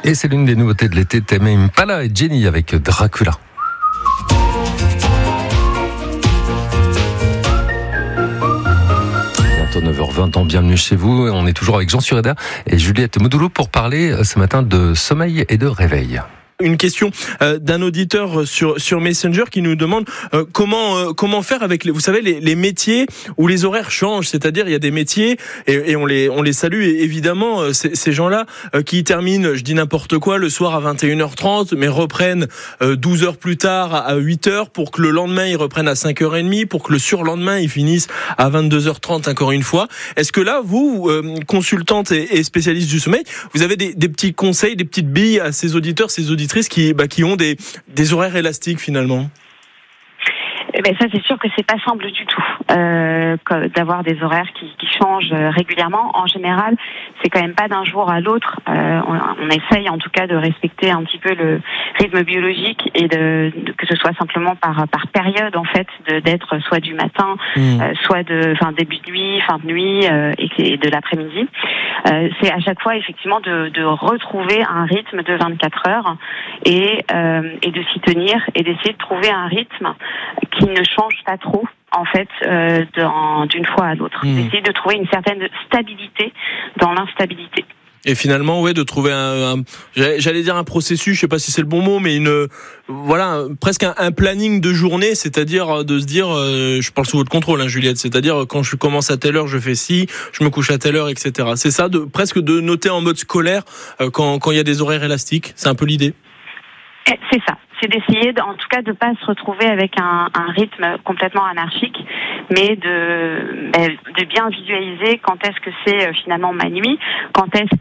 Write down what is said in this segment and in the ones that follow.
Et c'est l'une des nouveautés de l'été, Tame Impala et Jenny avec Dracula. Bientôt 9h20, dans Bienvenue chez vous. On est toujours avec Jean Sureda et Juliette Modoulou pour parler ce matin de sommeil et de réveil. Une question d'un auditeur sur Messenger qui nous demande comment faire avec vous savez les métiers où les horaires changent, c'est-à-dire il y a des métiers et on les salue et évidemment ces gens-là qui terminent, je dis n'importe quoi, le soir à 21h30 mais reprennent 12 heures plus tard à 8h pour que le lendemain ils reprennent à 5h30 pour que le surlendemain ils finissent à 22h30 encore une fois. Est-ce que là vous consultante et spécialiste du sommeil, vous avez des petits conseils, des petites billes à ces auditeurs, ces auditrices qui ont des horaires élastiques finalement? Ça, c'est sûr que c'est pas simple du tout d'avoir des horaires qui changent régulièrement. En général, c'est quand même pas d'un jour à l'autre. On essaye en tout cas de respecter un petit peu le rythme biologique et que ce soit simplement par période en fait, d'être soit du matin, soit début de nuit, fin de nuit et de l'après-midi. C'est à chaque fois effectivement de retrouver un rythme de 24 heures et de s'y tenir et d'essayer de trouver un rythme qui ne change pas trop en fait d'une fois à l'autre. D'essayer de trouver une certaine stabilité dans l'instabilité. Et finalement, de trouver j'allais dire un processus, je sais pas si c'est le bon mot, mais presque un planning de journée, c'est-à-dire de se dire, je parle sous votre contrôle, hein, Juliette, c'est-à-dire quand je commence à telle heure, je fais ci, je me couche à telle heure, etc. C'est ça, presque de noter en mode scolaire quand il y a des horaires élastiques. C'est un peu l'idée. C'est ça. C'est d'essayer, en tout cas, de pas se retrouver avec un rythme complètement anarchique, mais de bien visualiser quand est-ce que c'est finalement ma nuit, quand est-ce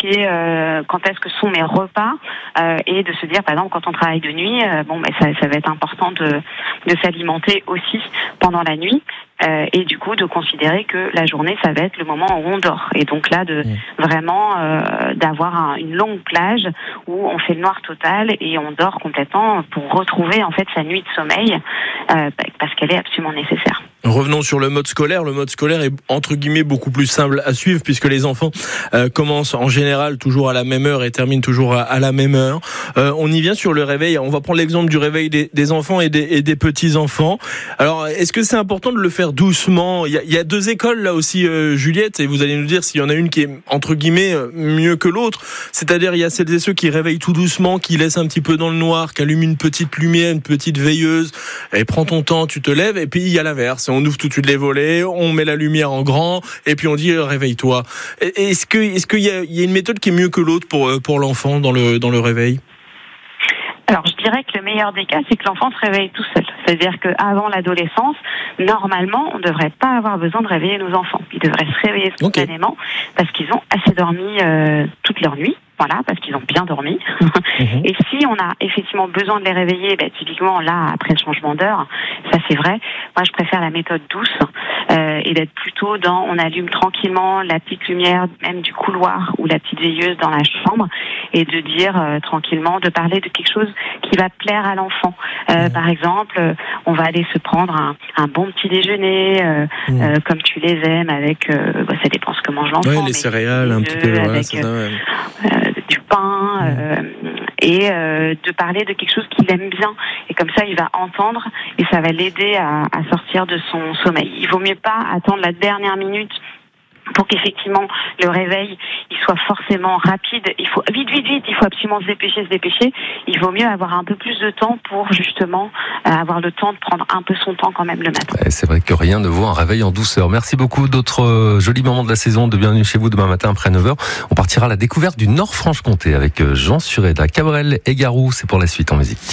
que sont mes repas, et de se dire, par exemple, quand on travaille de nuit, ça va être important de s'alimenter aussi pendant la nuit. Et du coup de considérer que la journée ça va être le moment où on dort et donc là vraiment d'avoir une longue plage où on fait le noir total et on dort complètement pour retrouver en fait sa nuit de sommeil parce qu'elle est absolument nécessaire. Revenons sur le mode scolaire. Le mode scolaire est entre guillemets beaucoup plus simple à suivre puisque les enfants commencent en général toujours à la même heure et terminent toujours à la même heure. On y vient sur le réveil. On va prendre l'exemple du réveil des enfants et des petits-enfants. Alors, est-ce que c'est important de le faire doucement? Il y a deux écoles là aussi, Juliette, et vous allez nous dire s'il y en a une qui est entre guillemets mieux que l'autre. C'est-à-dire, il y a celles et ceux qui réveillent tout doucement, qui laissent un petit peu dans le noir, qui allument une petite lumière, une petite veilleuse, et prends ton temps, tu te lèves, et puis il y a l'inverse. On ouvre tout de suite les volets, on met la lumière en grand, et puis on dit réveille-toi. Est-ce qu'il y a une méthode qui est mieux que l'autre pour l'enfant dans le réveil? Alors, je dirais que le meilleur des cas, c'est que l'enfant se réveille tout seul. C'est-à-dire qu'avant l'adolescence, normalement, on ne devrait pas avoir besoin de réveiller nos enfants. Ils devraient se réveiller spontanément parce qu'ils ont assez dormi toute leur nuit. Voilà, parce qu'ils ont bien dormi. Et si on a effectivement besoin de les réveiller, typiquement là, après le changement d'heure, ça c'est vrai. Moi, je préfère la méthode douce et d'être plutôt on allume tranquillement la petite lumière, même du couloir ou la petite veilleuse dans la chambre, et de dire tranquillement, de parler de quelque chose qui va plaire à l'enfant. Par exemple, on va aller se prendre un bon petit déjeuner, comme tu les aimes, avec, ça dépend ce que mange l'enfant. Ouais, les céréales, un petit peu, avec, c'est ça, ouais. Du pain et de parler de quelque chose qu'il aime bien et comme ça il va entendre et ça va l'aider à sortir de son sommeil. Il vaut mieux pas attendre la dernière minute pour qu'effectivement le réveil il soit forcément rapide. Il faut vite, il faut absolument se dépêcher. Il vaut mieux avoir un peu plus de temps pour justement avoir le temps de prendre un peu son temps quand même le matin. C'est vrai que rien ne vaut un réveil en douceur. Merci beaucoup. D'autres jolis moments de la saison de Bienvenue chez vous demain matin après 9h. On partira à la découverte du Nord-Franche-Comté avec Jean Sureda, Cabrel et Garou. C'est pour la suite en musique.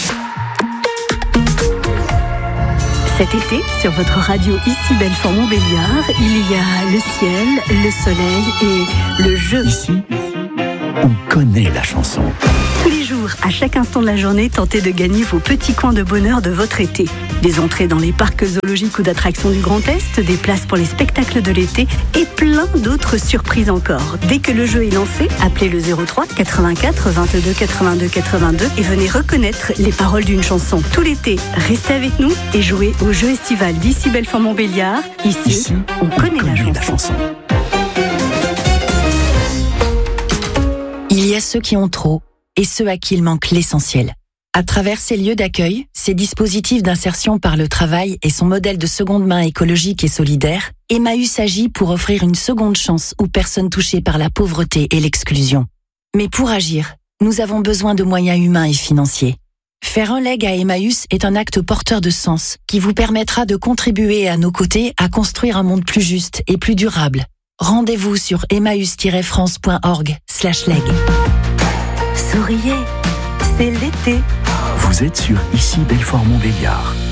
Cet été, sur votre radio Ici Belfort-Montbéliard, il y a le ciel, le soleil et le jeu. Ici, on connaît la chanson. Tous les jours, à chaque instant de la journée, tentez de gagner vos petits coins de bonheur de votre été. Des entrées dans les parcs zoologiques ou d'attractions du Grand Est, des places pour les spectacles de l'été et plein d'autres surprises encore. Dès que le jeu est lancé, appelez le 03 84 22 82 82 et venez reconnaître les paroles d'une chanson. Tout l'été, restez avec nous et jouez au jeu estival d'Ici Belfort-Montbéliard. Ici, on connaît la chanson. Il y a ceux qui ont trop et ceux à qui il manque l'essentiel. À travers ces lieux d'accueil, ces dispositifs d'insertion par le travail et son modèle de seconde main écologique et solidaire, Emmaüs agit pour offrir une seconde chance aux personnes touchées par la pauvreté et l'exclusion. Mais pour agir, nous avons besoin de moyens humains et financiers. Faire un leg à Emmaüs est un acte porteur de sens qui vous permettra de contribuer à nos côtés à construire un monde plus juste et plus durable. Rendez-vous sur emmaüs-france.org/leg. Souriez, c'est l'été. Vous êtes sur Ici Belfort Montbéliard.